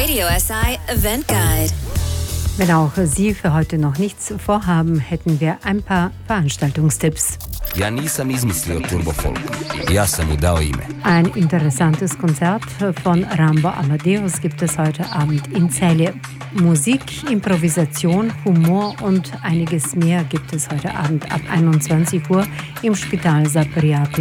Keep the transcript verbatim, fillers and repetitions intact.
Radio S I Event Guide. Wenn auch Sie für heute noch nichts vorhaben, hätten wir ein paar Veranstaltungstipps. Ja nisam izmislio Turbo Folk. Ja sam mu dao ime. Ein interessantes Konzert von Rambo Amadeus gibt es heute Abend in Celje. Musik, Improvisation, Humor und einiges mehr gibt es heute Abend ab einundzwanzig Uhr im Spital Saporiate